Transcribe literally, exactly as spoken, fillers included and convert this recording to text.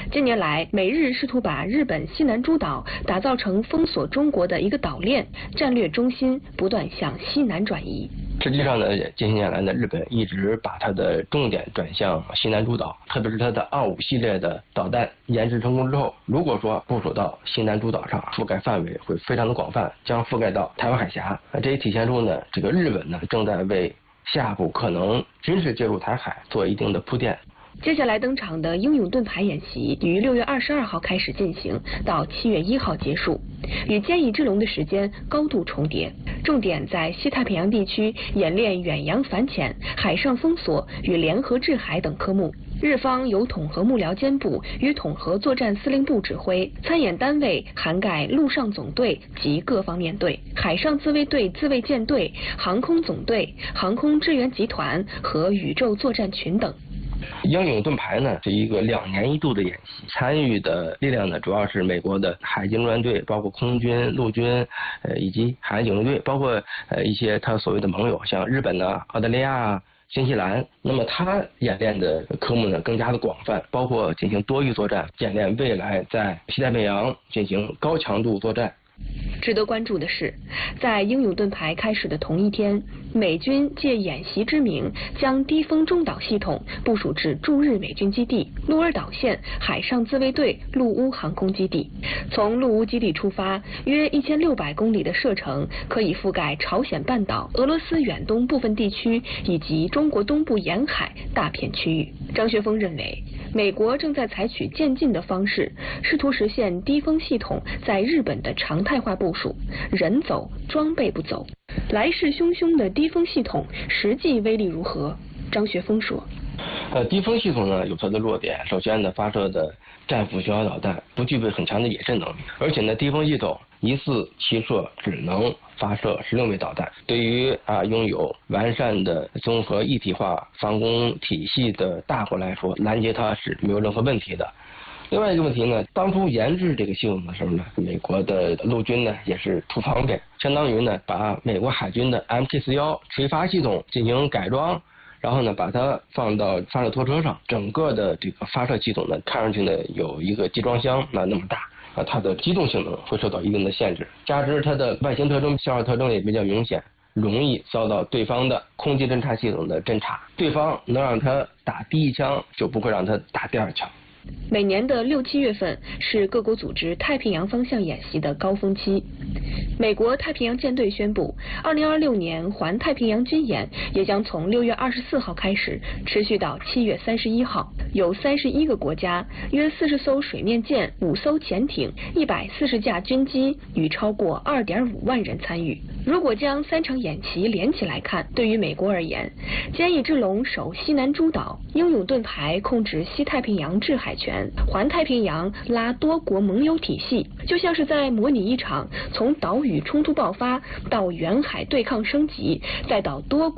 近年来，美日试图把日本西南诸岛打造成封锁中国的一个岛链，战略中心不断向西南转移。 实际上呢，近些年来呢，日本一直把它的重点转向西南诸岛，特别是它的二五系列的导弹研制成功之后，如果说部署到西南诸岛上，覆盖范围会非常的广泛，将覆盖到台湾海峡。这也体现出呢，这个日本呢正在为下步可能军事介入台海做一定的铺垫。 接下来登场的英勇盾牌演习于六月二十二号开始进行，到七月一号结束，与歼夷之龙的时间高度重叠。重点在西太平洋地区演练远洋反潜、海上封锁与联合制海等科目。日方由统合幕僚监部与统合作战司令部指挥，参演单位涵盖陆上总队及各方面队、海上自卫队自卫舰队、航空总队、航空支援集团和宇宙作战群等。 英勇盾牌呢是一个两年一度的演习，参与的力量呢主要是美国的海军陆战队，包括空军、陆军，呃以及海岸警卫队，包括呃一些他所谓的盟友，像日本啊、澳大利亚啊、新西兰。那么他演练的科目呢更加的广泛，包括进行多域作战，演练未来在西太平洋进行高强度作战。 值得关注的是，在英勇盾牌开始的同一天，美军借演习之名，将低风中导系统部署至驻日美军基地鹿儿岛县海上自卫队陆乌航空基地。从陆乌基地出发，约一千六百公里的射程，可以覆盖朝鲜半岛、俄罗斯远东部分地区以及中国东部沿海大片区域。张学峰认为，美国正在采取渐进的方式，试图实现低风系统在日本的常态化部署，人走装备不走。来势汹汹的低风系统实际威力如何？张学峰说， 呃，低风系统呢有它的弱点，首先呢发射的战斧巡航导弹不具备很强的野战能力，而且呢低风系统一次齐射只能发射十六枚导弹，对于啊拥有完善的综合一体化防空体系的大国来说，拦截它是没有任何问题的。另外一个问题呢，当初研制这个系统的时候呢，美国的陆军呢也是图方便，相当于呢把美国海军的 M K 四十一 垂发系统进行改装，然后呢把它放到发射拖车上，整个的这个发射系统呢看上去呢有一个集装箱那那么大啊，它的机动性能会受到一定的限制，加之它的外形特征、信号特征也比较明显，容易遭到对方的空气侦察系统的侦察，对方能让它打第一枪，就不会让它打第二枪。 每年的六七月份是各国组织太平洋方向演习的高峰期。美国太平洋舰队宣布，二零二六年环太平洋军演也将从六月二十四号开始，持续到七月三十一号。有三十一个国家，约四十艘水面舰、五艘潜艇、一百四十架军机与超过二点五万人参与。如果将三场演习连起来看，对于美国而言，歼夷之龙守西南诸岛，英勇盾牌控制西太平洋制海权，环太平洋拉多国盟友体系，就像是在模拟一场从岛屿冲突爆发到远海对抗升级，再到多国